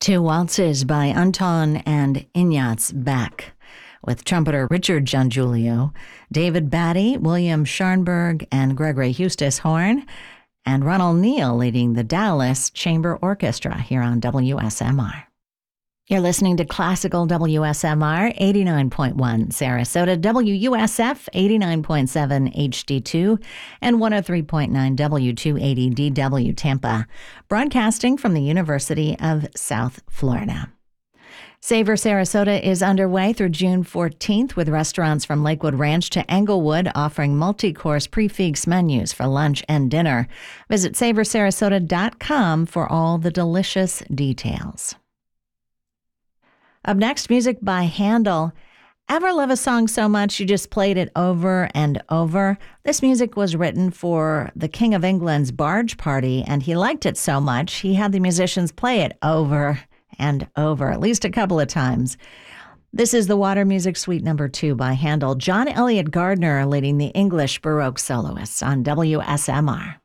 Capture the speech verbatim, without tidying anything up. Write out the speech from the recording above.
Two waltzes by Anton and Ignaz Beck, with trumpeter Richard Giangiulio, David Batty, William Scharnberg, and Gregory Eustace horn, and Ronald Neal leading the Dallas Chamber Orchestra here on W S M R. You're listening to Classical W S M R eighty-nine point one Sarasota, W U S F eighty-nine point seven H D two, and one oh three point nine W two eighty D W Tampa, broadcasting from the University of South Florida. Savor Sarasota is underway through June fourteenth with restaurants from Lakewood Ranch to Englewood offering multi-course prix menus for lunch and dinner. Visit savor sarasota dot com for all the delicious details. Up next, music by Handel. Ever love a song so much you just played it over and over? This music was written for the King of England's barge party, and he liked it so much he had the musicians play it over and over, at least a couple of times. This is the Water Music Suite number two by Handel. John Elliott Gardner leading the English Baroque soloists on W S M R.